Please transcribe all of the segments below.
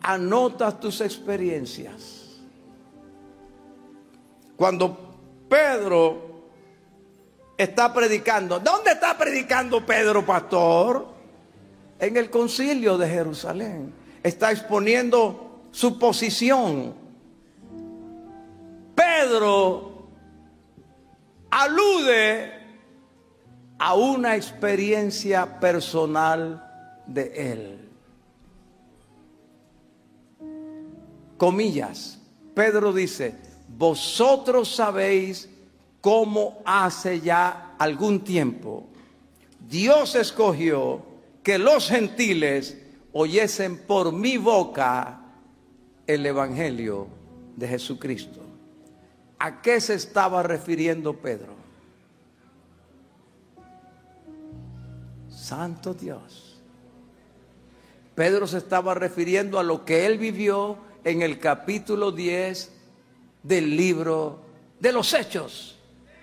anotas tus experiencias. Cuando Pedro está predicando, ¿dónde está predicando Pedro, pastor? En el concilio de Jerusalén. Está exponiendo su posición. Pedro alude a una experiencia personal de él. Comillas, Pedro dice: vosotros sabéis cómo hace ya algún tiempo Dios escogió que los gentiles oyesen por mi boca el evangelio de Jesucristo. ¿A qué se estaba refiriendo Pedro? Santo Dios. Pedro se estaba refiriendo a lo que él vivió en el capítulo 10 del libro de los Hechos.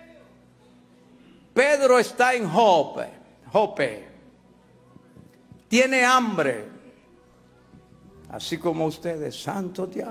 Pedro está en Jope. Tiene hambre, así como ustedes, santo Dios.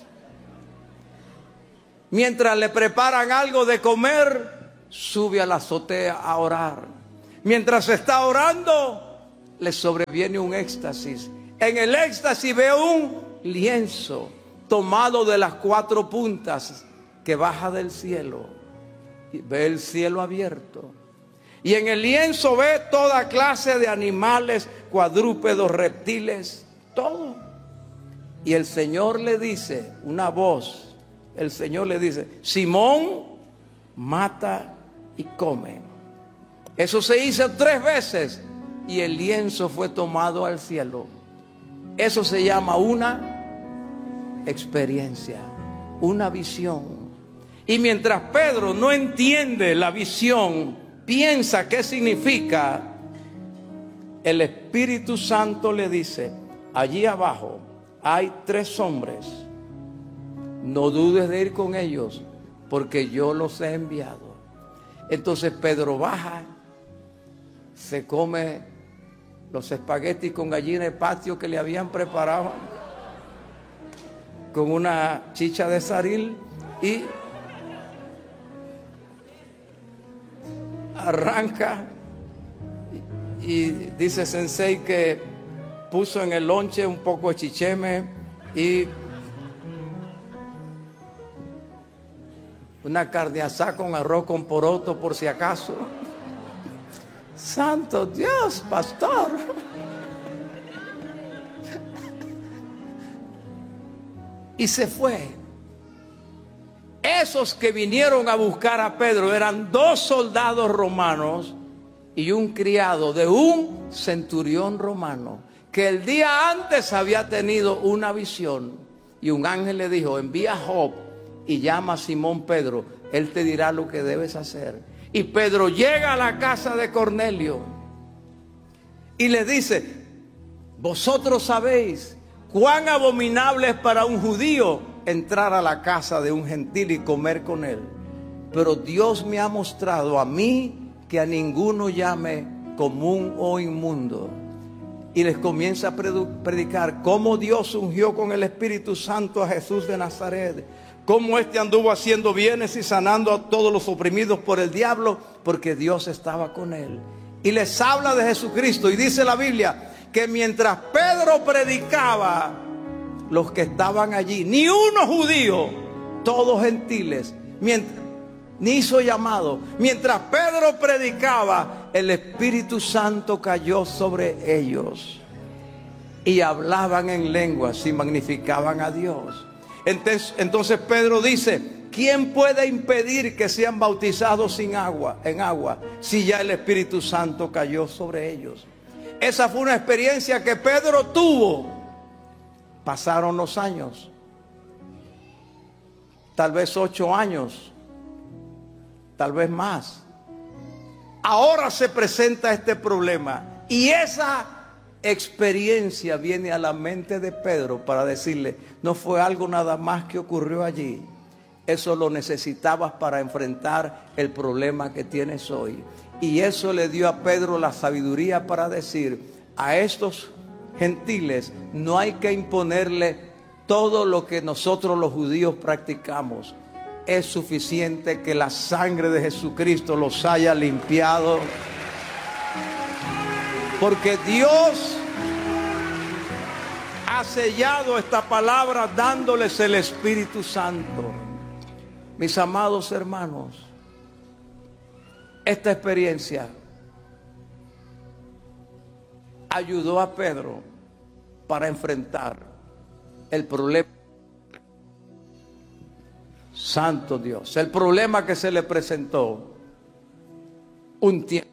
Mientras le preparan algo de comer, sube a la azotea a orar. Mientras está orando, le sobreviene un éxtasis. En el éxtasis ve un lienzo tomado de las 4 puntas que baja del cielo. Y ve el cielo abierto. Y en el lienzo ve toda clase de animales, cuadrúpedos, reptiles, todo. Y el Señor le dice, una voz, el Señor le dice: Simón, mata y come. Eso se hizo 3 veces y el lienzo fue tomado al cielo. Eso se llama una experiencia, una visión. Y mientras Pedro no entiende la visión, piensa qué significa, el Espíritu Santo le dice: allí abajo hay 3 hombres, no dudes de ir con ellos, porque yo los he enviado. Entonces Pedro baja, se come los espaguetis con gallina de patio que le habían preparado, con una chicha de saril, y arranca. Y dice Sensei que puso en el lonche un poco de chicheme y una carne asada con arroz con poroto por si acaso. Santo Dios, pastor. Y se fue. Esos que vinieron a buscar a Pedro eran 2 soldados romanos y un criado de un centurión romano, que el día antes había tenido una visión. Y un ángel le dijo: envía a Jope y llama a Simón Pedro, él te dirá lo que debes hacer. Y Pedro llega a la casa de Cornelio y le dice: vosotros sabéis cuán abominable es para un judío entrar a la casa de un gentil y comer con él. Pero Dios me ha mostrado a mí que a ninguno llame común o inmundo. Y les comienza a predicar cómo Dios ungió con el Espíritu Santo a Jesús de Nazaret, cómo éste anduvo haciendo bienes y sanando a todos los oprimidos por el diablo, porque Dios estaba con él. Y les habla de Jesucristo. Y dice la Biblia que mientras Pedro predicaba, los que estaban allí, ni uno judío, todos gentiles, ni hizo llamado. Mientras Pedro predicaba, el Espíritu Santo cayó sobre ellos y hablaban en lenguas y magnificaban a Dios. Entonces Pedro dice: ¿quién puede impedir que sean bautizados en agua, si ya el Espíritu Santo cayó sobre ellos? Esa fue una experiencia que Pedro tuvo. Pasaron los años, tal vez 8 años, tal vez más. Ahora se presenta este problema y esa experiencia viene a la mente de Pedro para decirle: no fue algo nada más que ocurrió allí, eso lo necesitabas para enfrentar el problema que tienes hoy. Y eso le dio a Pedro la sabiduría para decir: a estos gentiles, no hay que imponerle todo lo que nosotros los judíos practicamos. Es suficiente que la sangre de Jesucristo los haya limpiado. Porque Dios ha sellado esta palabra dándoles el Espíritu Santo. Mis amados hermanos, esta experiencia ayudó a Pedro para enfrentar el problema. Santo Dios, el problema que se le presentó un tiempo.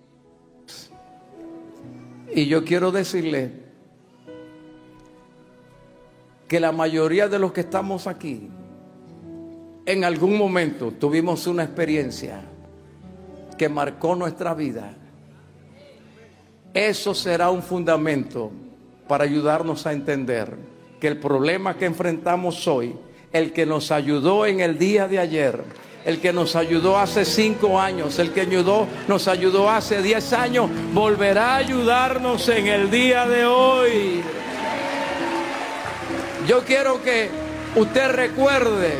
Y yo quiero decirle que la mayoría de los que estamos aquí, en algún momento tuvimos una experiencia que marcó nuestra vida. Eso será un fundamento para ayudarnos a entender que el problema que enfrentamos hoy, el que nos ayudó en el día de ayer, el que nos ayudó hace 5 años, el que nos ayudó hace 10 años, volverá a ayudarnos en el día de hoy. Yo quiero que usted recuerde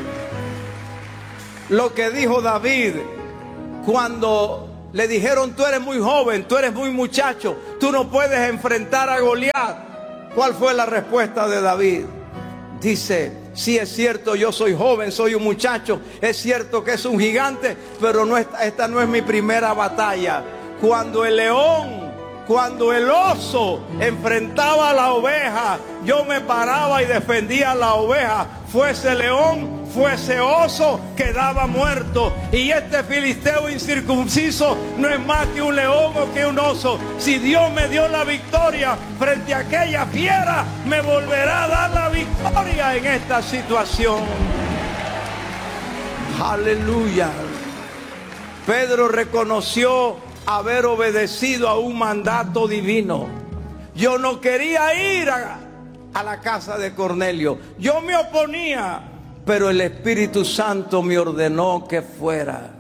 lo que dijo David cuando le dijeron: tú eres muy joven, tú eres muy muchacho, tú no puedes enfrentar a Goliat. ¿Cuál fue la respuesta de David? Dice: sí, es cierto, yo soy joven, soy un muchacho, es cierto que es un gigante, pero esta no es mi primera batalla. Cuando el oso enfrentaba a la oveja, yo me paraba y defendía a la oveja. Fuese león, fuese oso, quedaba muerto. Y este filisteo incircunciso no es más que un león o que un oso. Si Dios me dio la victoria frente a aquella fiera, me volverá a dar la victoria en esta situación. Aleluya. Pedro reconoció haber obedecido a un mandato divino. Yo no quería ir a la casa de Cornelio, yo me oponía, pero el Espíritu Santo me ordenó que fuera.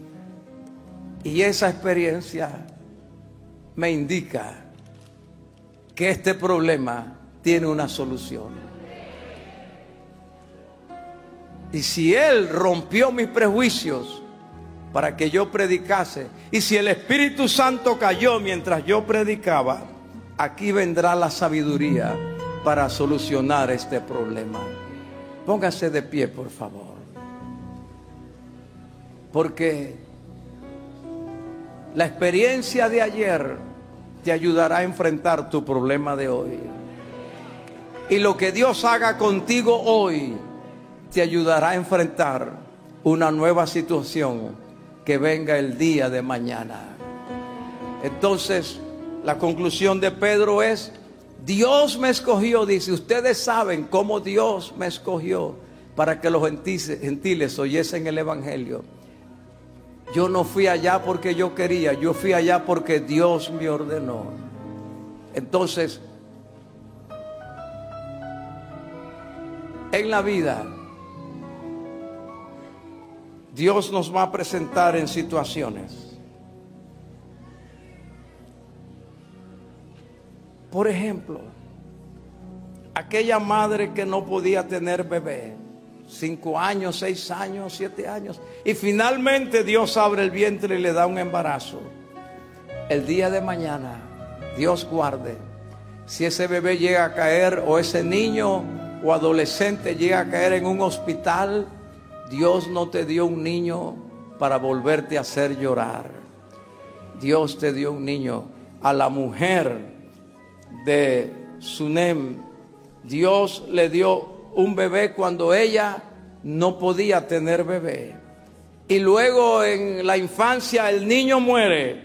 Y esa experiencia me indica que este problema tiene una solución. Y si Él rompió mis prejuicios para que yo predicase, y si el Espíritu Santo cayó mientras yo predicaba, aquí vendrá la sabiduría para solucionar este problema. Póngase de pie, por favor, porque la experiencia de ayer te ayudará a enfrentar tu problema de hoy, y lo que Dios haga contigo hoy te ayudará a enfrentar una nueva situación que venga el día de mañana. Entonces, la conclusión de Pedro es: Dios me escogió. Dice: ustedes saben cómo Dios me escogió para que los gentiles oyesen el evangelio. Yo no fui allá porque yo quería, yo fui allá porque Dios me ordenó. Entonces, en la vida, Dios nos va a presentar en situaciones. Por ejemplo, aquella madre que no podía tener bebé, 5 años, 6 años, 7 años, y finalmente Dios abre el vientre y le da un embarazo. El día de mañana, Dios guarde, si ese bebé llega a caer, o ese niño o adolescente llega a caer en un hospital, Dios no te dio un niño para volverte a hacer llorar. Dios te dio un niño. A la mujer de Sunem, Dios le dio un bebé cuando ella no podía tener bebé. Y luego en la infancia el niño muere.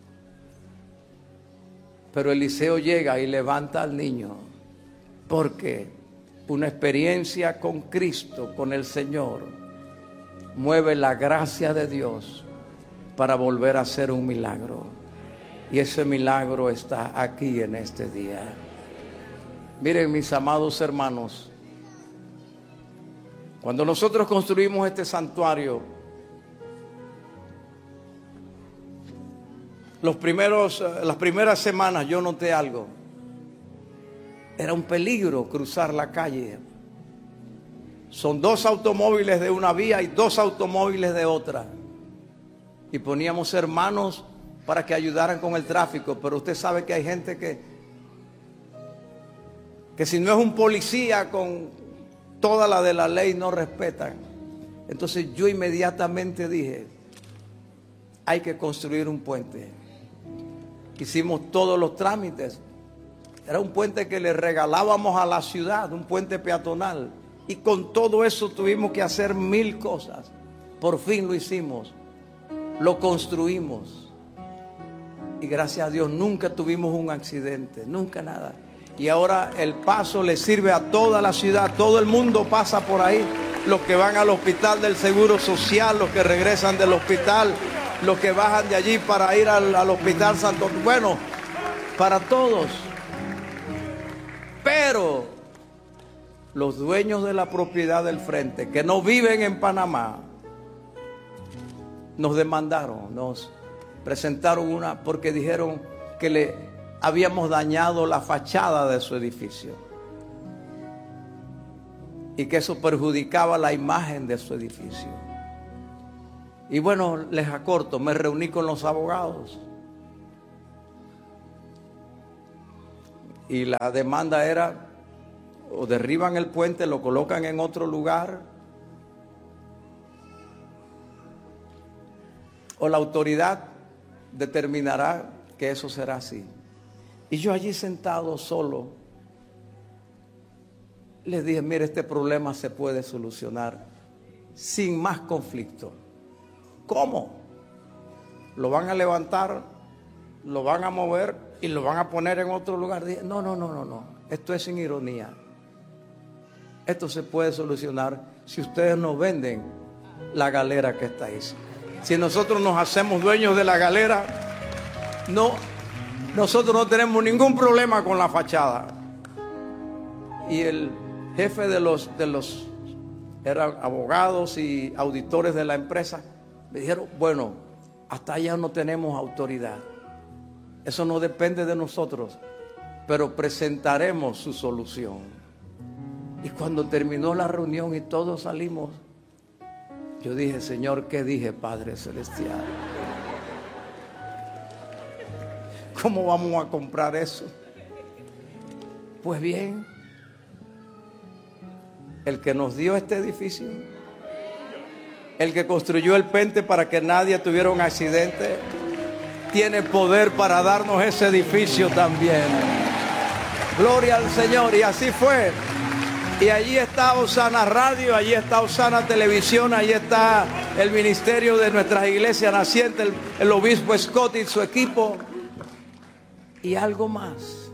Pero Eliseo llega y levanta al niño. Porque una experiencia con Cristo, con el Señor, mueve la gracia de Dios para volver a hacer un milagro. Y ese milagro está aquí en este día. Miren, mis amados hermanos, cuando nosotros construimos este santuario, las primeras semanas yo noté algo. Era un peligro cruzar la calle. Son 2 automóviles de una vía y 2 automóviles de otra. Y poníamos hermanos para que ayudaran con el tráfico. Pero usted sabe que hay gente que si no es un policía con toda la de la ley no respetan. Entonces yo inmediatamente dije, hay que construir un puente. Hicimos todos los trámites. Era un puente que le regalábamos a la ciudad, un puente peatonal. Y con todo eso tuvimos que hacer 1000 cosas. Por fin lo hicimos. Lo construimos. Y gracias a Dios nunca tuvimos un accidente, nunca nada. Y ahora el paso le sirve a toda la ciudad. Todo el mundo pasa por ahí. Los que van al hospital del Seguro Social, los que regresan del hospital, los que bajan de allí para ir al hospital Santo. Bueno, para todos. Pero los dueños de la propiedad del frente, que no viven en Panamá, nos demandaron, nos presentaron una, porque dijeron que le habíamos dañado la fachada de su edificio y que eso perjudicaba la imagen de su edificio. Y bueno, les acorto, me reuní con los abogados y la demanda era: o derriban el puente, lo colocan en otro lugar, o la autoridad determinará que eso será así. Y yo allí sentado solo, les dije: mire, este problema se puede solucionar sin más conflicto. ¿Cómo? Lo van a levantar, lo van a mover y lo van a poner en otro lugar. Dije: no. Esto es sin ironía. Esto se puede solucionar si ustedes nos venden la galera que está ahí. Si nosotros nos hacemos dueños de la galera, nosotros no tenemos ningún problema con la fachada. Y el jefe de los eran abogados y auditores de la empresa, me dijeron: bueno, hasta allá no tenemos autoridad. Eso no depende de nosotros, pero presentaremos su solución. Y cuando terminó la reunión y todos salimos, yo dije: Señor, ¿qué dije, Padre Celestial? ¿Cómo vamos a comprar eso? Pues bien, el que nos dio este edificio, el que construyó el puente para que nadie tuviera un accidente, tiene poder para darnos ese edificio también. Gloria al Señor. Y así fue. Y allí está Osana Radio, allí está Osana Televisión, allí está el ministerio de nuestras iglesias nacientes, el obispo Scott y su equipo. Y algo más.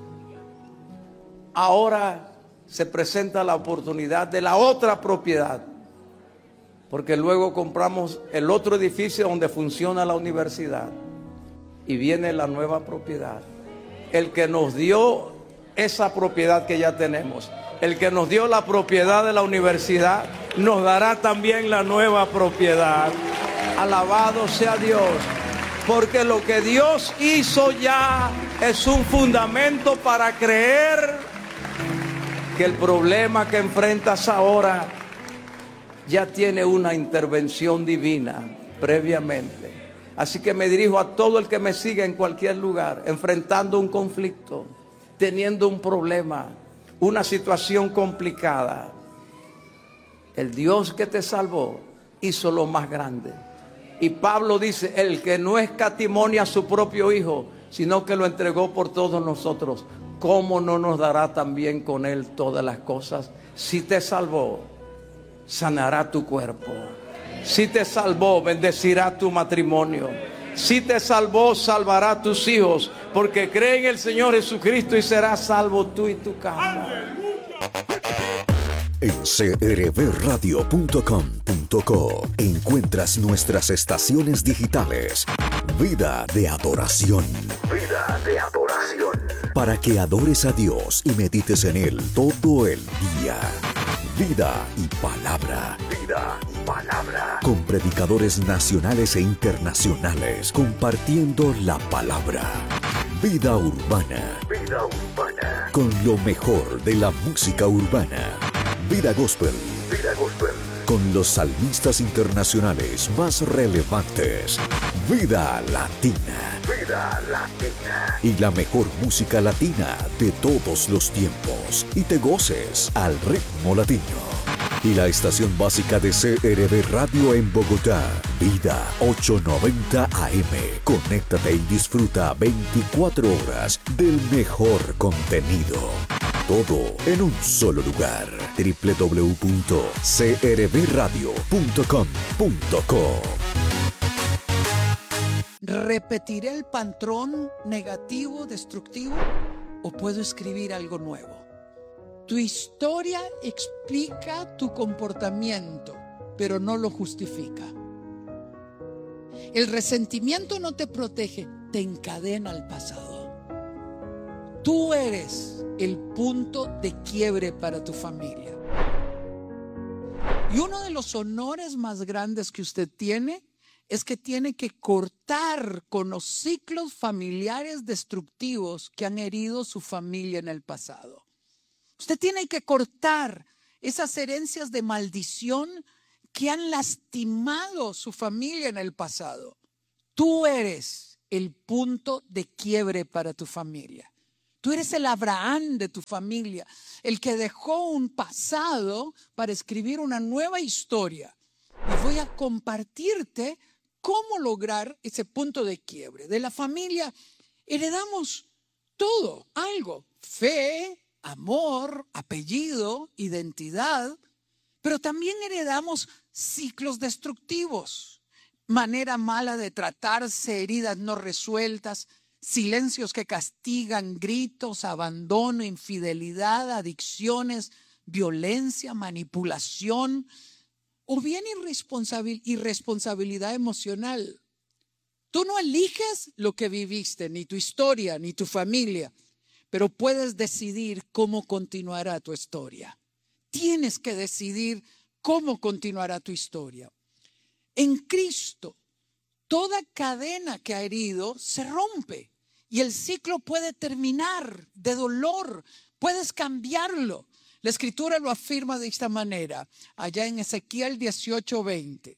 Ahora se presenta la oportunidad de la otra propiedad, porque luego compramos el otro edificio donde funciona la universidad y viene la nueva propiedad. El que nos dio esa propiedad que ya tenemos, el que nos dio la propiedad de la universidad, nos dará también la nueva propiedad. Alabado sea Dios, porque lo que Dios hizo ya es un fundamento para creer que el problema que enfrentas ahora ya tiene una intervención divina previamente. Así que me dirijo a todo el que me sigue en cualquier lugar, enfrentando un conflicto, teniendo un problema, una situación complicada. El Dios que te salvó hizo lo más grande. Y Pablo dice: el que no escatimó a su propio Hijo, sino que lo entregó por todos nosotros, ¿cómo no nos dará también con Él todas las cosas? Si te salvó, sanará tu cuerpo. Si te salvó, bendecirá tu matrimonio. Si te salvó, salvará a tus hijos, porque cree en el Señor Jesucristo y serás salvo tú y tu casa. En crbradio.com.co encuentras nuestras estaciones digitales. Vida de adoración. Vida de adoración. Para que adores a Dios y medites en Él todo el día. Vida y palabra. Vida y palabra. Con predicadores nacionales e internacionales compartiendo la palabra. Vida urbana. Vida urbana. con lo mejor de la música urbana. Vida Gospel. Vida Gospel. Con los salmistas internacionales más relevantes. Vida Latina. Vida Latina. Y la mejor música latina de todos los tiempos. Y te goces al ritmo latino. Y la estación básica de CRB Radio en Bogotá, Vida 890 AM. Conéctate y disfruta 24 horas del mejor contenido. Todo en un solo lugar. www.crbradio.com.co. ¿Repetiré el patrón negativo, destructivo, o puedo escribir algo nuevo? Tu historia explica tu comportamiento, pero no lo justifica. El resentimiento no te protege, te encadena al pasado. Tú eres el punto de quiebre para tu familia. Y uno de los honores más grandes que usted tiene es que tiene que cortar con los ciclos familiares destructivos que han herido su familia en el pasado. Usted tiene que cortar esas herencias de maldición que han lastimado su familia en el pasado. Tú eres el punto de quiebre para tu familia. Tú eres el Abraham de tu familia, el que dejó un pasado para escribir una nueva historia. Y voy a compartirte cómo lograr ese punto de quiebre. De la familia heredamos todo, algo, fe, amor, apellido, identidad, pero también heredamos ciclos destructivos, manera mala de tratarse, heridas no resueltas, silencios que castigan, gritos, abandono, infidelidad, adicciones, violencia, manipulación o bien irresponsabilidad emocional. Tú no eliges lo que viviste, ni tu historia, ni tu familia, pero puedes decidir cómo continuará tu historia. Tienes que decidir cómo continuará tu historia. En Cristo, toda cadena que ha herido se rompe y el ciclo puede terminar de dolor. Puedes cambiarlo. La Escritura lo afirma de esta manera, allá en Ezequiel 18:20.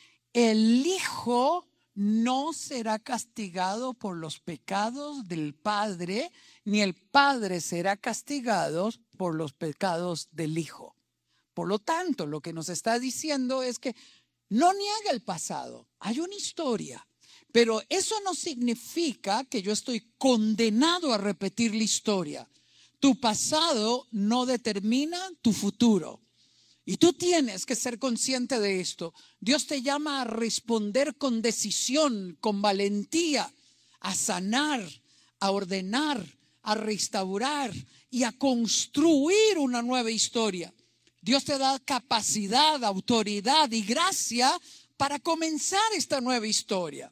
El Hijo no será castigado por los pecados del Padre, ni el Padre será castigado por los pecados del Hijo. Por lo tanto, lo que nos está diciendo es que no niega el pasado, hay una historia, pero eso no significa que yo estoy condenado a repetir la historia. Tu pasado no determina tu futuro. Y tú tienes que ser consciente de esto. Dios te llama a responder con decisión, con valentía, a sanar, a ordenar, a restaurar y a construir una nueva historia. Dios te da capacidad, autoridad y gracia para comenzar esta nueva historia.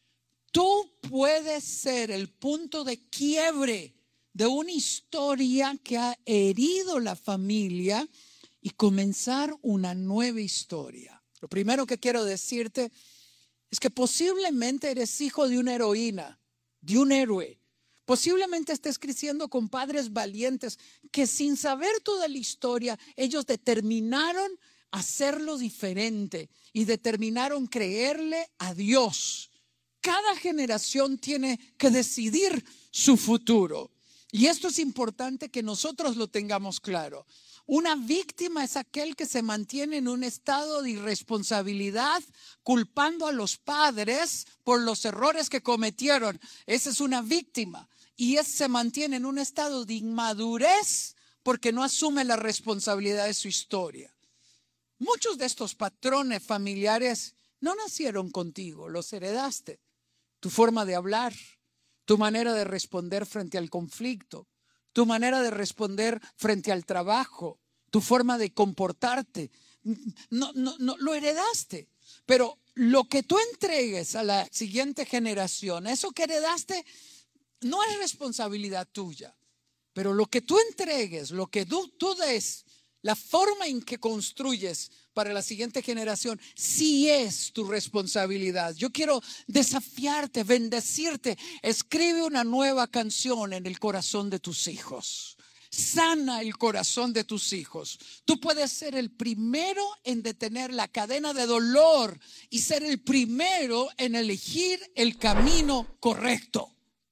Tú puedes ser el punto de quiebre de una historia que ha herido la familia y comenzar una nueva historia. Lo primero que quiero decirte es que posiblemente eres hijo de una heroína, de un héroe. Posiblemente estés creciendo con padres valientes que sin saber toda la historia, ellos determinaron hacerlo diferente y determinaron creerle a Dios. Cada generación tiene que decidir su futuro. Y esto es importante que nosotros lo tengamos claro. Una víctima es aquel que se mantiene en un estado de irresponsabilidad, culpando a los padres por los errores que cometieron. Esa es una víctima. Y se mantiene en un estado de inmadurez porque no asume la responsabilidad de su historia. Muchos de estos patrones familiares no nacieron contigo, los heredaste. Tu forma de hablar, tu manera de responder frente al conflicto, tu manera de responder frente al trabajo, tu forma de comportarte, no lo heredaste. Pero lo que tú entregues a la siguiente generación, eso que heredaste, no es responsabilidad tuya. Pero lo que tú entregues, lo que tú des, La forma en que construyes para la siguiente generación sí es tu responsabilidad. Yo quiero desafiarte, bendecirte. Escribe una nueva canción en el corazón de tus hijos. Sana el corazón de tus hijos. Tú puedes ser el primero en detener la cadena de dolor y ser el primero en elegir el camino correcto.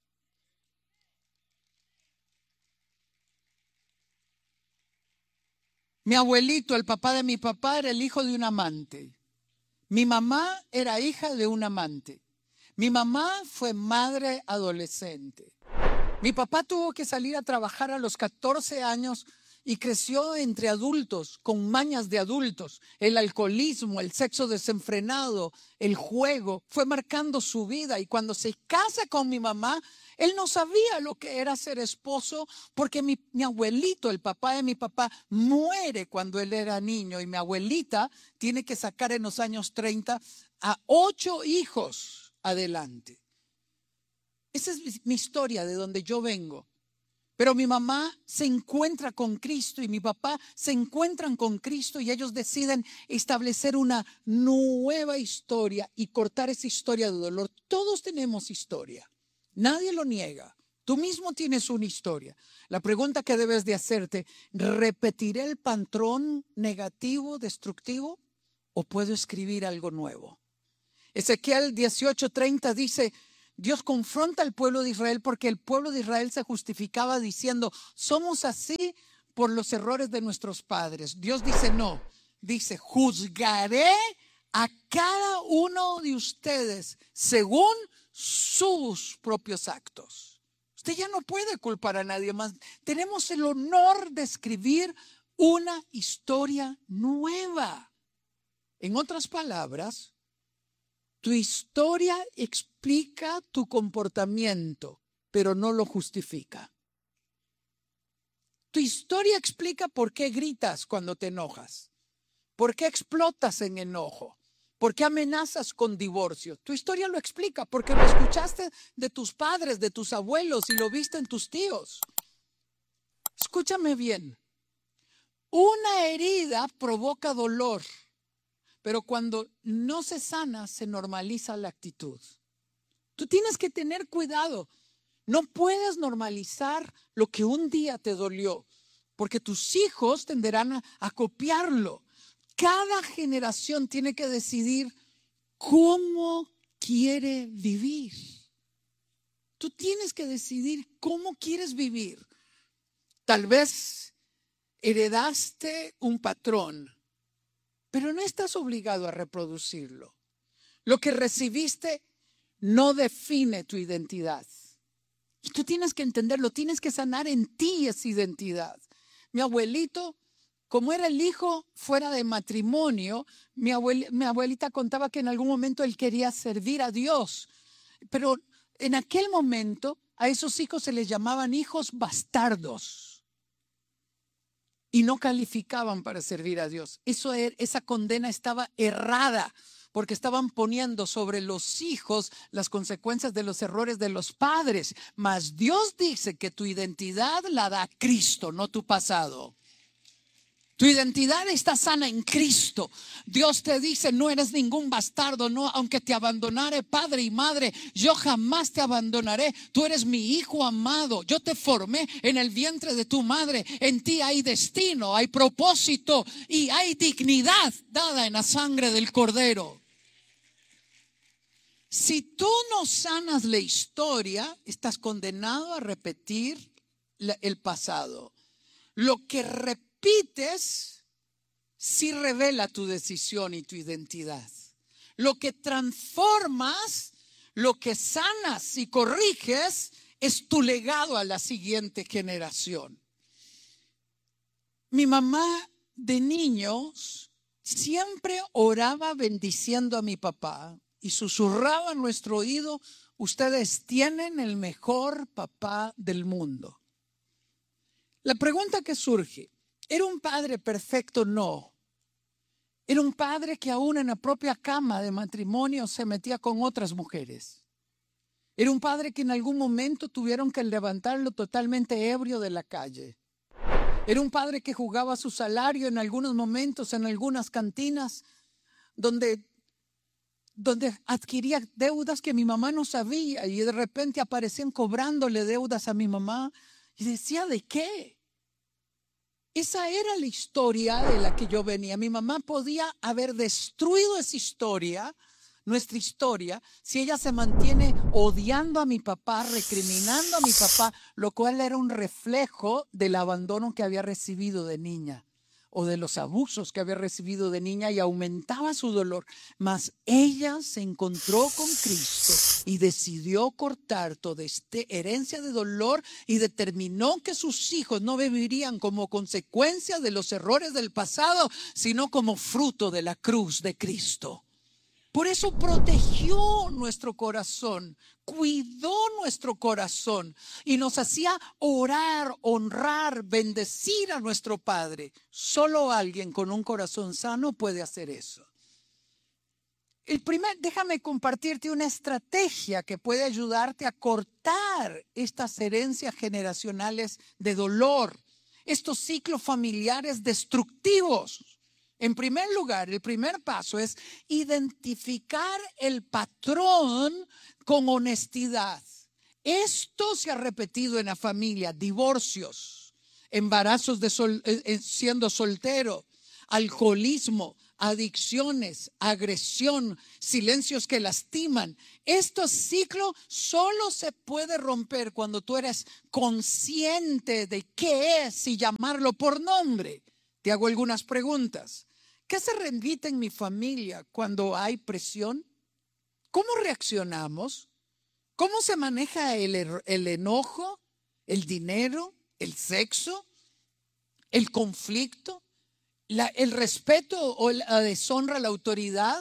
Mi abuelito, el papá de mi papá, era el hijo de un amante. Mi mamá era hija de un amante. Mi mamá fue madre adolescente. Mi papá tuvo que salir a trabajar a los 14 años y creció entre adultos, con mañas de adultos. El alcoholismo, el sexo desenfrenado, el juego, fue marcando su vida. Y cuando se casa con mi mamá, él no sabía lo que era ser esposo, porque mi abuelito, el papá de mi papá, muere cuando él era niño. Y mi abuelita tiene que sacar en los años 30 a 8 hijos adelante. Esa es mi historia de donde yo vengo. Pero mi mamá se encuentra con Cristo y mi papá se encuentran con Cristo y ellos deciden establecer una nueva historia y cortar esa historia de dolor. Todos tenemos historia. Nadie lo niega. Tú mismo tienes una historia. La pregunta que debes de hacerte, ¿repetiré el patrón negativo, destructivo? ¿O puedo escribir algo nuevo? Ezequiel 18:30 dice, Dios confronta al pueblo de Israel porque el pueblo de Israel se justificaba diciendo, somos así por los errores de nuestros padres. Dios dice no, dice, juzgaré a cada uno de ustedes según sus propios actos. Usted ya no puede culpar a nadie más. Tenemos el honor de escribir una historia nueva. En otras palabras, tu historia explica tu comportamiento, pero no lo justifica. Tu historia explica por qué gritas cuando te enojas, por qué explotas en enojo, por qué amenazas con divorcio. Tu historia lo explica porque lo escuchaste de tus padres, de tus abuelos y lo viste en tus tíos. Escúchame bien. Una herida provoca dolor. Pero cuando no se sana, se normaliza la actitud. Tú tienes que tener cuidado. No puedes normalizar lo que un día te dolió, porque tus hijos tenderán a copiarlo. Cada generación tiene que decidir cómo quiere vivir. Tú tienes que decidir cómo quieres vivir. Tal vez heredaste un patrón, pero no estás obligado a reproducirlo. Lo que recibiste no define tu identidad. Y tú tienes que entenderlo, tienes que sanar en ti esa identidad. Mi abuelito, como era el hijo fuera de matrimonio, mi abuelita contaba que en algún momento él quería servir a Dios. Pero en aquel momento a esos hijos se les llamaban hijos bastardos. Y no calificaban para servir a Dios. Esa condena estaba errada, porque estaban poniendo sobre los hijos las consecuencias de los errores de los padres. Mas Dios dice que tu identidad la da Cristo, no tu pasado. Tu identidad está sana en Cristo. Dios te dice, no eres ningún bastardo, no, aunque te abandonare padre y madre, yo jamás te abandonaré. Tú eres mi hijo amado. Yo te formé en el vientre de tu madre. En ti hay destino, hay propósito y hay dignidad dada en la sangre del Cordero. Si tú no sanas la historia, estás condenado a repetir el pasado. Lo que repites sí revela tu decisión y tu identidad. Lo que transformas, lo que sanas y corriges es tu legado a la siguiente generación. Mi mamá de niños siempre oraba bendiciendo a mi papá y susurraba en nuestro oído, ustedes tienen el mejor papá del mundo. La pregunta que surge, ¿era un padre perfecto? No. Era un padre que aún en la propia cama de matrimonio se metía con otras mujeres. Era un padre que en algún momento tuvieron que levantarlo totalmente ebrio de la calle. Era un padre que jugaba su salario en algunos momentos, en algunas cantinas, donde adquiría deudas que mi mamá no sabía y de repente aparecían cobrándole deudas a mi mamá. Y decía, ¿de qué? Esa era la historia de la que yo venía. Mi mamá podía haber destruido esa historia, nuestra historia, si ella se mantiene odiando a mi papá, recriminando a mi papá, lo cual era un reflejo del abandono que había recibido de niña o de los abusos que había recibido de niña, y aumentaba su dolor. Mas ella se encontró con Cristo y decidió cortar toda esta herencia de dolor y determinó que sus hijos no vivirían como consecuencia de los errores del pasado, sino como fruto de la cruz de Cristo. Por eso protegió nuestro corazón, cuidó nuestro corazón y nos hacía orar, honrar, bendecir a nuestro Padre. Solo alguien con un corazón sano puede hacer eso. Déjame compartirte una estrategia que puede ayudarte a cortar estas herencias generacionales de dolor, estos ciclos familiares destructivos. En primer lugar, el primer paso es identificar el patrón con honestidad. Esto se ha repetido en la familia: divorcios, embarazos siendo soltero, alcoholismo, adicciones, agresión, silencios que lastiman. Este ciclo solo se puede romper cuando tú eres consciente de qué es y llamarlo por nombre. Te hago algunas preguntas. ¿Qué se repite en mi familia cuando hay presión? ¿Cómo reaccionamos? ¿Cómo se maneja el enojo, el dinero, el sexo, el conflicto, el respeto o la deshonra a la autoridad?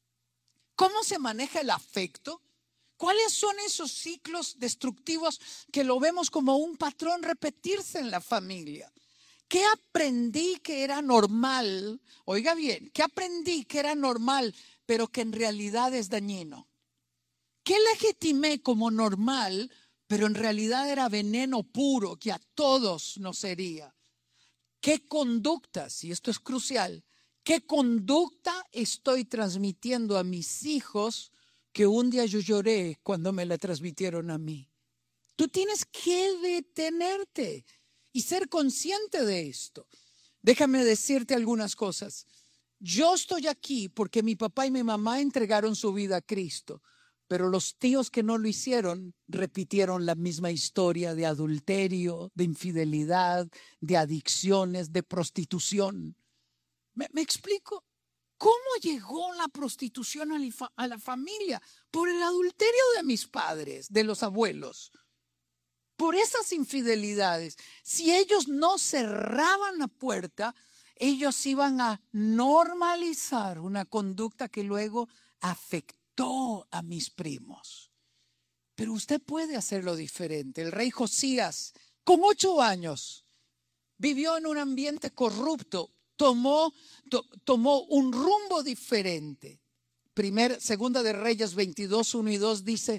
¿Cómo se maneja el afecto? ¿Cuáles son esos ciclos destructivos que lo vemos como un patrón repetirse en la familia? ¿Qué aprendí que era normal? Oiga bien, ¿qué aprendí que era normal, pero que en realidad es dañino? ¿Qué legitimé como normal, pero en realidad era veneno puro que a todos nos hería? ¿Qué conductas, y esto es crucial, qué conducta estoy transmitiendo a mis hijos que un día yo lloré cuando me la transmitieron a mí? Tú tienes que detenerte y ser consciente de esto. Déjame decirte algunas cosas. Yo estoy aquí porque mi papá y mi mamá entregaron su vida a Cristo, pero los tíos que no lo hicieron repitieron la misma historia de adulterio, de infidelidad, de adicciones, de prostitución. ¿Me explico? ¿Cómo llegó la prostitución a la familia? Por el adulterio de mis padres, de los abuelos. Por esas infidelidades. Si ellos no cerraban la puerta, ellos iban a normalizar una conducta que luego afectó a mis primos. Pero usted puede hacerlo diferente. El rey Josías, con 8 años, vivió en un ambiente corrupto, tomó un rumbo diferente. Segunda de Reyes 22, 1 y 2 dice: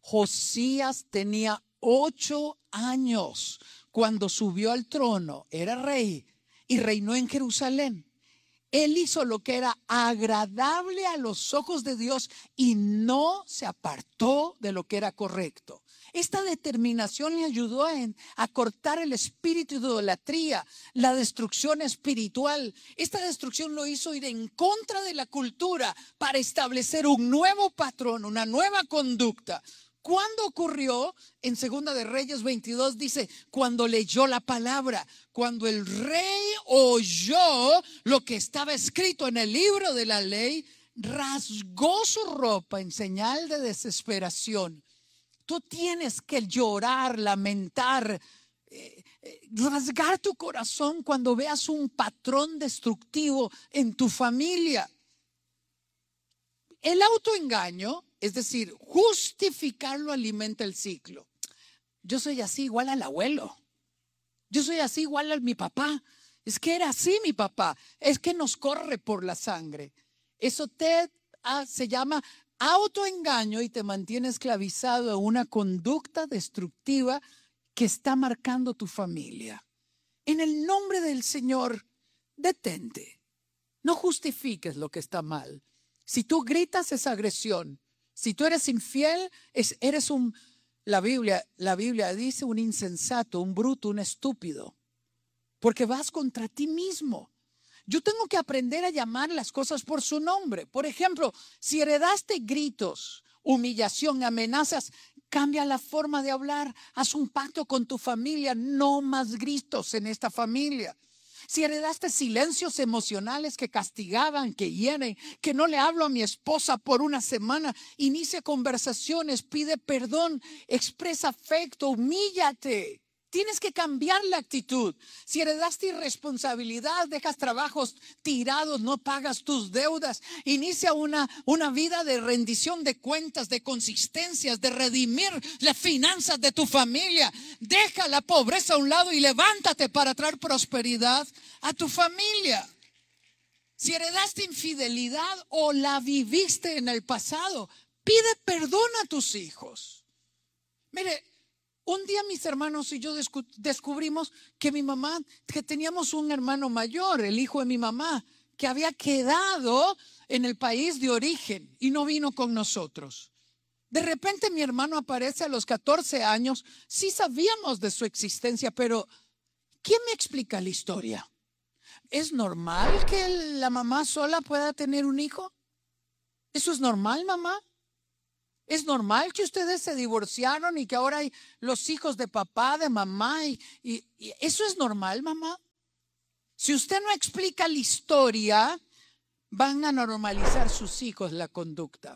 Josías tenía 8 años cuando subió al trono, era rey y reinó en Jerusalén. Él hizo lo que era agradable a los ojos de Dios y no se apartó de lo que era correcto. Esta determinación le ayudó a cortar el espíritu de idolatría, la destrucción espiritual. Esta destrucción lo hizo ir en contra de la cultura para establecer un nuevo patrón, una nueva conducta. ¿Cuándo ocurrió? En Segunda de Reyes 22 dice: cuando leyó la palabra, cuando el rey oyó lo que estaba escrito en el libro de la ley, rasgó su ropa en señal de desesperación. Tú tienes que llorar, lamentar, rasgar tu corazón cuando veas un patrón destructivo en tu familia. El autoengaño, es decir, justificarlo, alimenta el ciclo. Yo soy así igual al abuelo. Yo soy así igual a mi papá. Es que era así mi papá. Es que nos corre por la sangre. Eso se llama autoengaño y te mantiene esclavizado a una conducta destructiva que está marcando tu familia. En el nombre del Señor, detente. No justifiques lo que está mal. Si tú gritas, es agresión. Si tú eres infiel, eres la Biblia dice un insensato, un bruto, un estúpido. Porque vas contra ti mismo. Yo tengo que aprender a llamar las cosas por su nombre. Por ejemplo, si heredaste gritos, humillación, amenazas, cambia la forma de hablar. Haz un pacto con tu familia. No más gritos en esta familia. Si heredaste silencios emocionales que castigaban, que hieren, que no le hablo a mi esposa por una semana, inicia conversaciones, pide perdón, expresa afecto, humíllate. Tienes que cambiar la actitud. Si heredaste irresponsabilidad, dejas trabajos tirados, no pagas tus deudas, inicia una vida de rendición de cuentas, de consistencias, de redimir las finanzas de tu familia. Deja la pobreza a un lado y levántate para traer prosperidad a tu familia. Si heredaste infidelidad o la viviste en el pasado, pide perdón a tus hijos. Mire, un día mis hermanos y yo descubrimos que que teníamos un hermano mayor, el hijo de mi mamá, que había quedado en el país de origen y no vino con nosotros. De repente mi hermano aparece a los 14 años. Sí sabíamos de su existencia, pero ¿quién me explica la historia? ¿Es normal que la mamá sola pueda tener un hijo? ¿Eso es normal, mamá? ¿Es normal que ustedes se divorciaron y que ahora hay los hijos de papá, de mamá? Y ¿eso es normal, mamá? Si usted no explica la historia, van a normalizar sus hijos la conducta.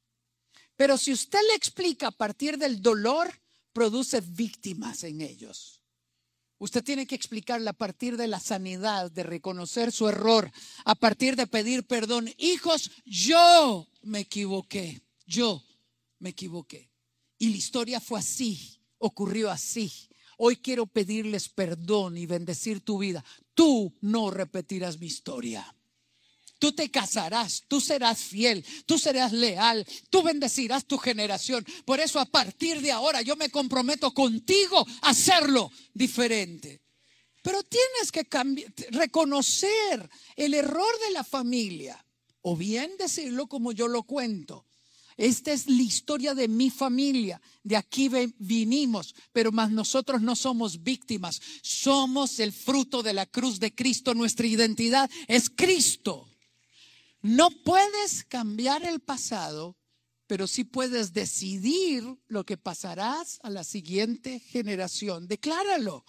Pero si usted le explica a partir del dolor, produce víctimas en ellos. Usted tiene que explicarle a partir de la sanidad, de reconocer su error, a partir de pedir perdón. Hijos, yo me equivoqué. Y la historia fue así, ocurrió así. Hoy quiero pedirles perdón y bendecir tu vida. Tú no repetirás mi historia. Tú te casarás, tú serás fiel, tú serás leal, tú bendecirás tu generación. Por eso a partir de ahora yo me comprometo contigo a hacerlo diferente. Pero tienes que reconocer el error de la familia, o bien decirlo como yo lo cuento. Esta es la historia de mi familia, de aquí vinimos, pero más nosotros no somos víctimas, somos el fruto de la cruz de Cristo, nuestra identidad es Cristo. No puedes cambiar el pasado, pero sí puedes decidir lo que pasarás a la siguiente generación. Decláralo.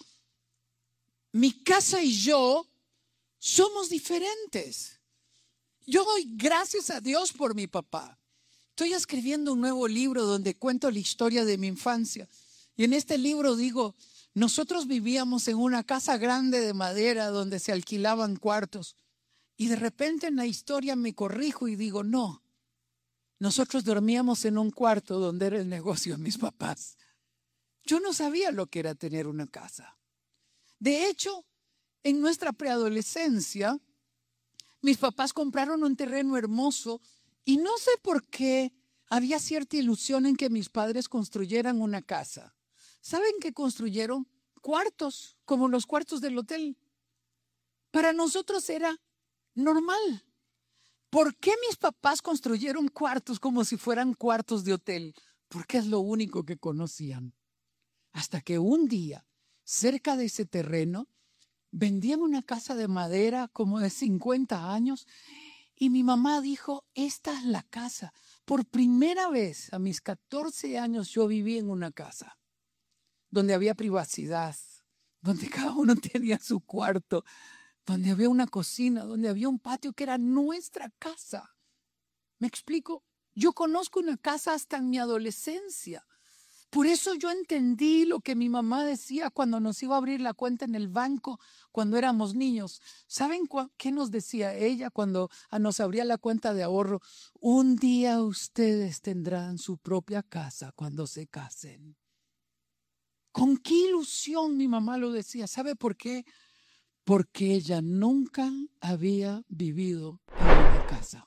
Mi casa y yo somos diferentes. Yo doy gracias a Dios por mi papá. Estoy escribiendo un nuevo libro donde cuento la historia de mi infancia. Y en este libro digo, nosotros vivíamos en una casa grande de madera donde se alquilaban cuartos. Y de repente en la historia me corrijo y digo, no, nosotros dormíamos en un cuarto donde era el negocio de mis papás. Yo no sabía lo que era tener una casa. De hecho, en nuestra preadolescencia, mis papás compraron un terreno hermoso y no sé por qué había cierta ilusión en que mis padres construyeran una casa. ¿Saben qué construyeron? Cuartos, como los cuartos del hotel. Para nosotros era normal. ¿Por qué mis papás construyeron cuartos como si fueran cuartos de hotel? Porque es lo único que conocían. Hasta que un día, cerca de ese terreno, vendían una casa de madera como de 50 años y mi mamá dijo, esta es la casa. Por primera vez a mis 14 años yo viví en una casa donde había privacidad, donde cada uno tenía su cuarto, donde había una cocina, donde había un patio que era nuestra casa. ¿Me explico? Yo conozco una casa hasta en mi adolescencia. Por eso yo entendí lo que mi mamá decía cuando nos iba a abrir la cuenta en el banco cuando éramos niños. ¿Saben qué nos decía ella cuando nos abría la cuenta de ahorro? Un día ustedes tendrán su propia casa cuando se casen. ¿Con qué ilusión mi mamá lo decía? ¿Sabe por qué? Porque ella nunca había vivido en una casa.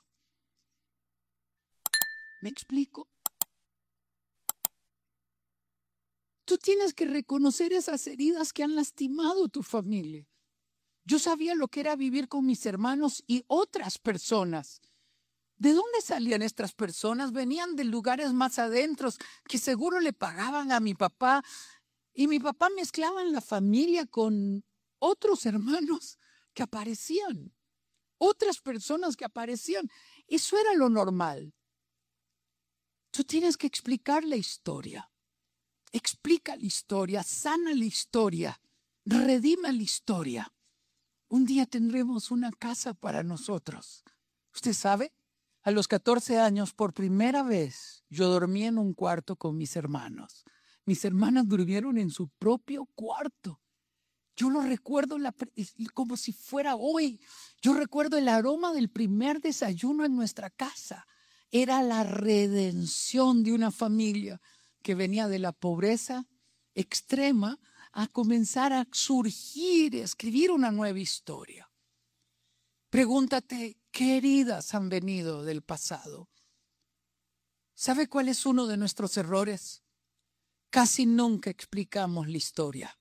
¿Me explico? Tú tienes que reconocer esas heridas que han lastimado tu familia. Yo sabía lo que era vivir con mis hermanos y otras personas. ¿De dónde salían estas personas? Venían de lugares más adentros que seguro le pagaban a mi papá. Y mi papá mezclaba en la familia con otros hermanos que aparecían. Otras personas que aparecían. Eso era lo normal. Tú tienes que explicar la historia. Explica la historia, sana la historia, redima la historia. Un día tendremos una casa para nosotros. ¿Usted sabe? A los 14 años, por primera vez, yo dormí en un cuarto con mis hermanos. Mis hermanas durmieron en su propio cuarto. Yo lo recuerdo como si fuera hoy. Yo recuerdo el aroma del primer desayuno en nuestra casa. Era la redención de una familia que venía de la pobreza extrema a comenzar a surgir, a escribir una nueva historia. Pregúntate, ¿qué heridas han venido del pasado? ¿Sabe cuál es uno de nuestros errores? Casi nunca explicamos la historia.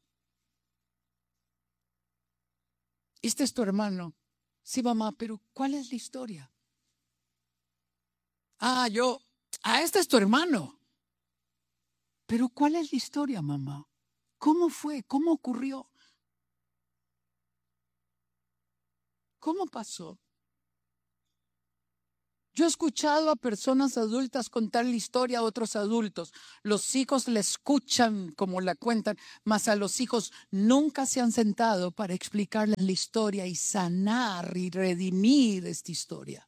Este es tu hermano. Sí, mamá, pero ¿cuál es la historia? Este es tu hermano. Pero ¿cuál es la historia, mamá? ¿Cómo fue? ¿Cómo ocurrió? ¿Cómo pasó? Yo he escuchado a personas adultas contar la historia a otros adultos. Los hijos la escuchan como la cuentan, mas a los hijos nunca se han sentado para explicarles la historia y sanar y redimir esta historia.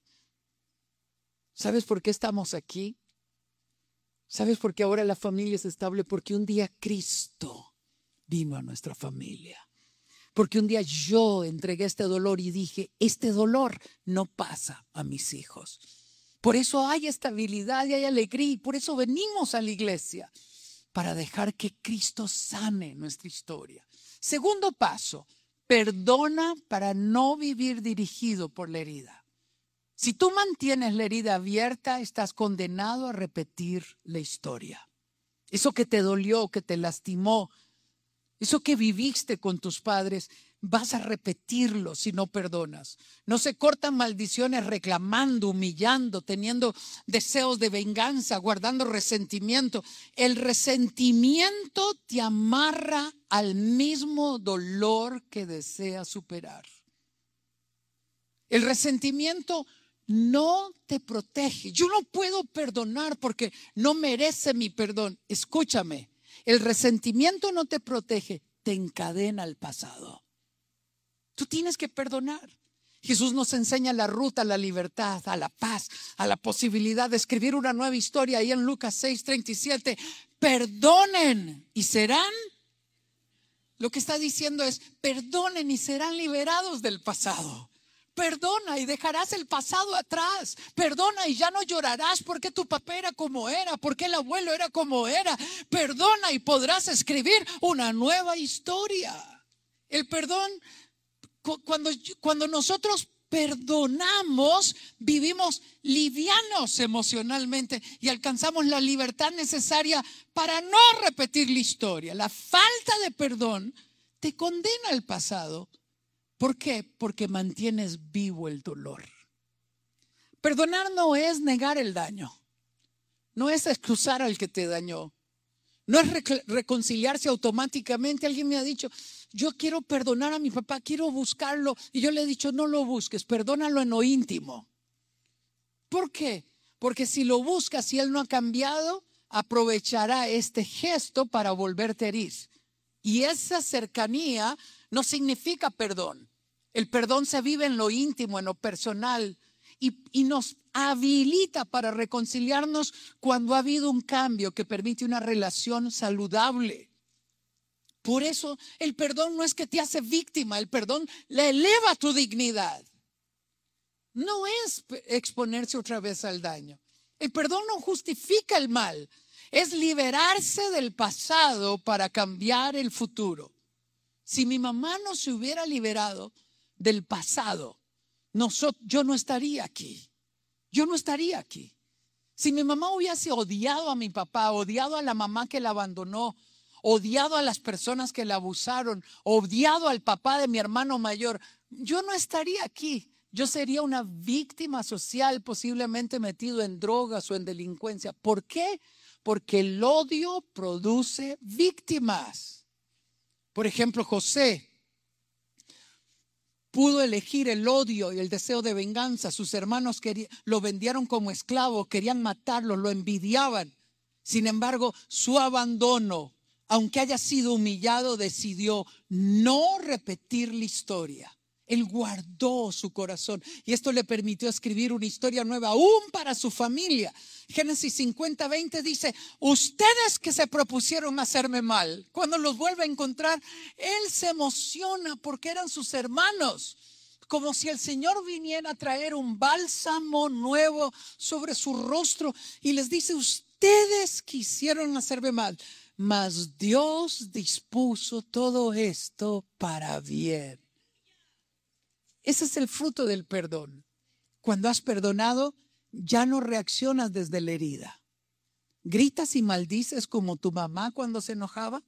¿Sabes por qué estamos aquí? ¿Sabes por qué ahora la familia es estable? Porque un día Cristo vino a nuestra familia. Porque un día yo entregué este dolor y dije, este dolor no pasa a mis hijos. Por eso hay estabilidad y hay alegría y por eso venimos a la iglesia, para dejar que Cristo sane nuestra historia. Segundo paso, perdona para no vivir dirigido por la herida. Si tú mantienes la herida abierta, estás condenado a repetir la historia. Eso que te dolió, que te lastimó, eso que viviste con tus padres, vas a repetirlo si no perdonas. No se cortan maldiciones reclamando, humillando, teniendo deseos de venganza, guardando resentimiento. El resentimiento te amarra al mismo dolor que deseas superar. El resentimiento no te protege. Yo no puedo perdonar porque no merece mi perdón. Escúchame, el resentimiento no te protege, te encadena al pasado. Tú tienes que perdonar. Jesús nos enseña la ruta a la libertad, a la paz, a la posibilidad de escribir una nueva historia. Ahí en Lucas 6:37, perdonen y serán. Lo que está diciendo es, perdonen y serán liberados del pasado. Perdona y dejarás el pasado atrás. Perdona y ya no llorarás porque tu papá era como era, porque el abuelo era como era. Perdona y podrás escribir una nueva historia. El perdón, cuando nosotros perdonamos, vivimos livianos emocionalmente y alcanzamos la libertad necesaria para no repetir la historia. La falta de perdón te condena al pasado. ¿Por qué? Porque mantienes vivo el dolor. Perdonar no es negar el daño, no es excusar al que te dañó, no es reconciliarse automáticamente. Alguien me ha dicho, yo quiero perdonar a mi papá, quiero buscarlo, y yo le he dicho, no lo busques, perdónalo en lo íntimo. ¿Por qué? Porque si lo buscas y él no ha cambiado, aprovechará este gesto para volverte a herir. Y esa cercanía no significa perdón. El perdón se vive en lo íntimo, en lo personal, y nos habilita para reconciliarnos cuando ha habido un cambio que permite una relación saludable. Por eso el perdón no es que te hace víctima, el perdón le eleva tu dignidad. No es exponerse otra vez al daño. El perdón no justifica el mal, es liberarse del pasado para cambiar el futuro. Si mi mamá no se hubiera liberado del pasado, yo no estaría aquí. Yo no estaría aquí. Si mi mamá hubiese odiado a mi papá, odiado a la mamá que la abandonó, odiado a las personas que le abusaron, odiado al papá de mi hermano mayor, yo no estaría aquí. Yo sería una víctima social, posiblemente metido en drogas o en delincuencia. ¿Por qué? Porque el odio produce víctimas. Por ejemplo, José pudo elegir el odio y el deseo de venganza. Sus hermanos lo vendieron como esclavo, querían matarlo, lo envidiaban. Sin embargo, su abandono, aunque haya sido humillado, decidió no repetir la historia. Él guardó su corazón y esto le permitió escribir una historia nueva aún para su familia. Génesis 50:20 dice: ustedes que se propusieron hacerme mal, cuando los vuelve a encontrar, él se emociona porque eran sus hermanos, como si el Señor viniera a traer un bálsamo nuevo sobre su rostro y les dice: ustedes quisieron hacerme mal, mas Dios dispuso todo esto para bien. Ese es el fruto del perdón. Cuando has perdonado, ya no reaccionas desde la herida. ¿Gritas y maldices como tu mamá cuando se enojaba?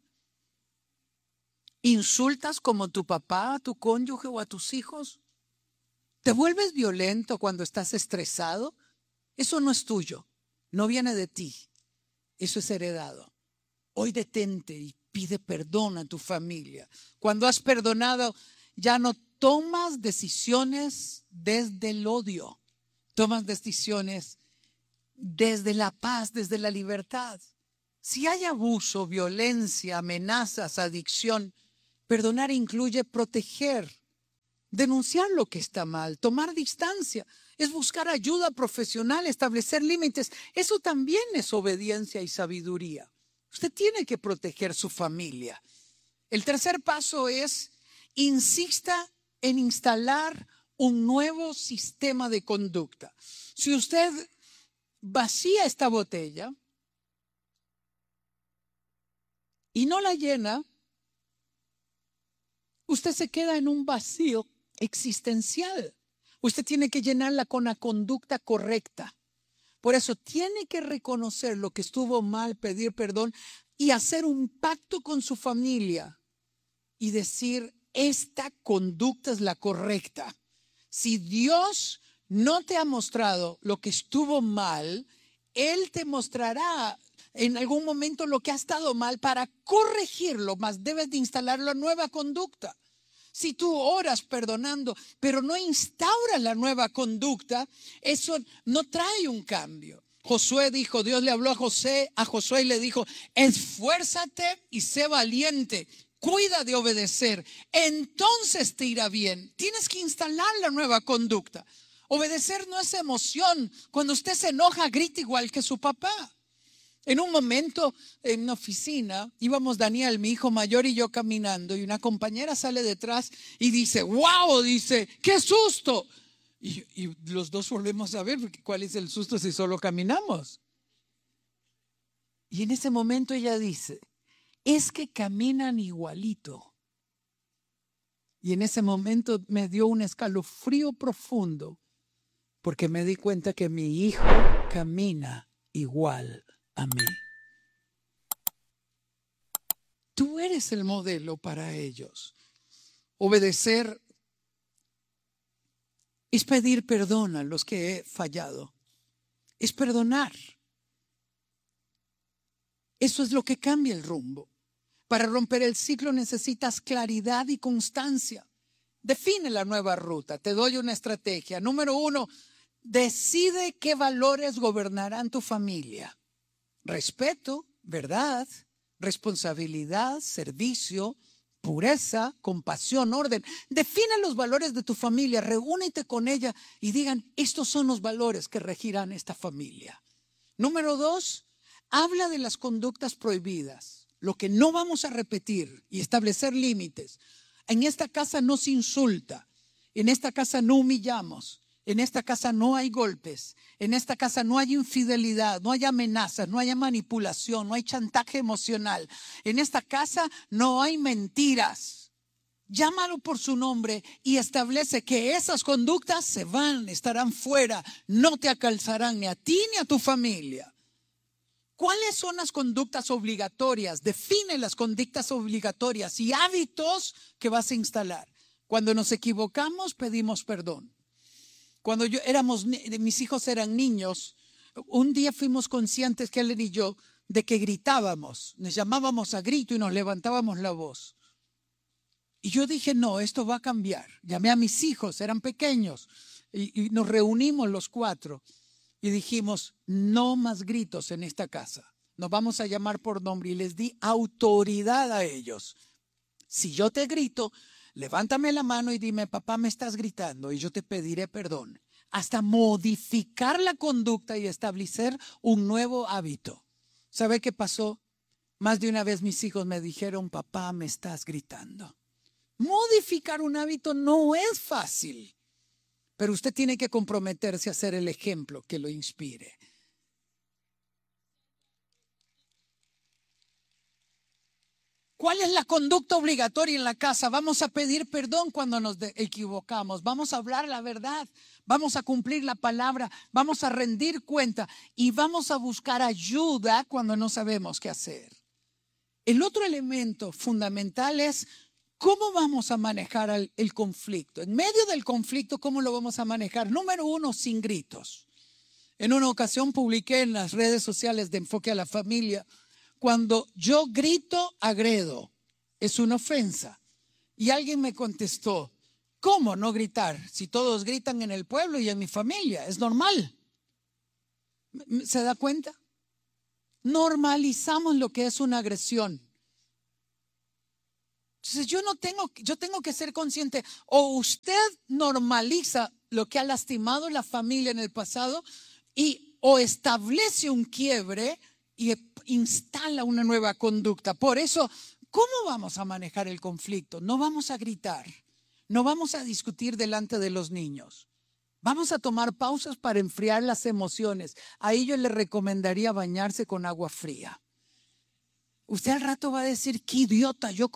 ¿Insultas como tu papá, a tu cónyuge o a tus hijos? ¿Te vuelves violento cuando estás estresado? Eso no es tuyo, no viene de ti. Eso es heredado. Hoy detente y pide perdón a tu familia. Cuando has perdonado, ya no tomas decisiones desde el odio, tomas decisiones desde la paz, desde la libertad. Si hay abuso, violencia, amenazas, adicción, perdonar incluye proteger, denunciar lo que está mal, tomar distancia, es buscar ayuda profesional, establecer límites. Eso también es obediencia y sabiduría. Usted tiene que proteger su familia. El tercer paso es: insista en instalar un nuevo sistema de conducta. Si usted vacía esta botella y no la llena, usted se queda en un vacío existencial. Usted tiene que llenarla con la conducta correcta. Por eso tiene que reconocer lo que estuvo mal, pedir perdón y hacer un pacto con su familia y decir: esta conducta es la correcta. Si Dios no te ha mostrado lo que estuvo mal, Él te mostrará en algún momento lo que ha estado mal para corregirlo, mas debes de instalar la nueva conducta. Si tú oras perdonando, pero no instauras la nueva conducta, eso no trae un cambio. Josué dijo, Dios le habló a Josué y le dijo: esfuérzate y sé valiente. Cuida de obedecer, entonces te irá bien. Tienes que instalar la nueva conducta. Obedecer no es emoción. Cuando usted se enoja, grita igual que su papá. En un momento, en una oficina, íbamos Daniel, mi hijo mayor, y yo caminando, y una compañera sale detrás y dice: ¡wow! Dice, ¡qué susto! Y los dos volvemos a ver, porque ¿cuál es el susto si solo caminamos? Y en ese momento ella dice: es que caminan igualito. Y en ese momento me dio un escalofrío profundo, porque me di cuenta que mi hijo camina igual a mí. Tú eres el modelo para ellos. Obedecer es pedir perdón a los que he fallado. Es perdonar. Eso es lo que cambia el rumbo. Para romper el ciclo necesitas claridad y constancia. Define la nueva ruta. Te doy una estrategia. Número 1, decide qué valores gobernarán tu familia. Respeto, verdad, responsabilidad, servicio, pureza, compasión, orden. Define los valores de tu familia. Reúnete con ella y digan: estos son los valores que regirán esta familia. Número 2, habla de las conductas prohibidas. Lo que no vamos a repetir y establecer límites. En esta casa no se insulta, en esta casa no humillamos, en esta casa no hay golpes, en esta casa no hay infidelidad, no hay amenazas, no hay manipulación, no hay chantaje emocional. En esta casa no hay mentiras. Llámalo por su nombre y establece que esas conductas se van, estarán fuera, no te alcanzarán ni a ti ni a tu familia. ¿Cuáles son las conductas obligatorias? Define las conductas obligatorias y hábitos que vas a instalar. Cuando nos equivocamos, pedimos perdón. Cuando mis hijos eran niños, un día fuimos conscientes, que él y yo, de que gritábamos. Nos llamábamos a grito y nos levantábamos la voz. Y yo dije, no, esto va a cambiar. Llamé a mis hijos, eran pequeños, y nos reunimos los 4 y dijimos, no más gritos en esta casa. Nos vamos a llamar por nombre y les di autoridad a ellos. Si yo te grito, levántame la mano y dime, papá, me estás gritando y yo te pediré perdón. Hasta modificar la conducta y establecer un nuevo hábito. ¿Sabe qué pasó? Más de una vez mis hijos me dijeron, papá, me estás gritando. Modificar un hábito no es fácil, pero usted tiene que comprometerse a ser el ejemplo que lo inspire. ¿Cuál es la conducta obligatoria en la casa? Vamos a pedir perdón cuando nos equivocamos. Vamos a hablar la verdad. Vamos a cumplir la palabra. Vamos a rendir cuenta. Y vamos a buscar ayuda cuando no sabemos qué hacer. El otro elemento fundamental es cómo vamos a manejar el conflicto. En medio del conflicto, ¿cómo lo vamos a manejar? Número 1, sin gritos. En una ocasión publiqué en las redes sociales de Enfoque a la Familia, cuando yo grito, agredo. Es una ofensa. Y alguien me contestó, ¿cómo no gritar? Si todos gritan en el pueblo y en mi familia, es normal. ¿Se da cuenta? Normalizamos lo que es una agresión. Entonces yo tengo que ser consciente. O usted normaliza lo que ha lastimado la familia en el pasado o establece un quiebre y instala una nueva conducta. Por eso, ¿cómo vamos a manejar el conflicto? No vamos a gritar, no vamos a discutir delante de los niños. Vamos a tomar pausas para enfriar las emociones. Ahí yo le recomendaría bañarse con agua fría. Usted al rato va a decir, qué idiota, yo